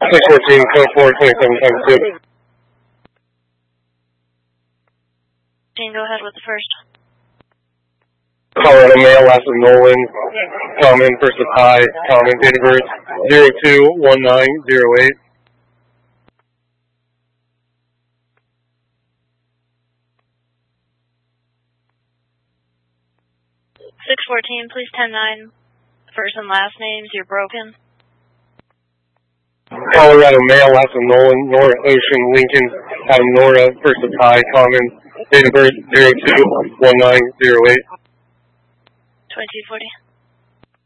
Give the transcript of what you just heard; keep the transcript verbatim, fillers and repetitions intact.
six fourteen, code four, twenty-seven times two. Go ahead with the first. Colorado male, last of Nolan, common, first of high, common, date of birth, zero two one nine zero eight. six fourteen, please ten nine. First and last names, you're broken. Colorado male, last of Nolan, Nora Ocean, Lincoln, Adam Nora, first of high, common, date of birth, zero two one nine zero eight. twenty forty.